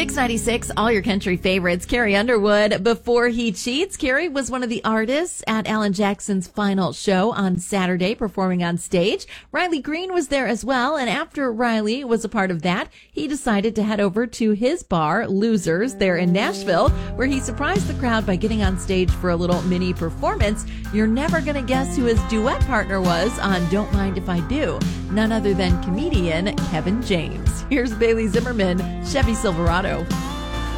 Mix 96, all your country favorites. Carrie Underwood, Before He Cheats. Carrie was one of the artists at Alan Jackson's final show on Saturday, performing on stage. Riley Green was there as well, and after Riley was a part of that, he decided to head over to his bar, Losers, there in Nashville, where he surprised the crowd by getting on stage for a little mini performance. You're never going to guess who his duet partner was on Don't Mind If I Do. None other than comedian Kevin James. Here's Bailey Zimmerman, Chevy Silverado.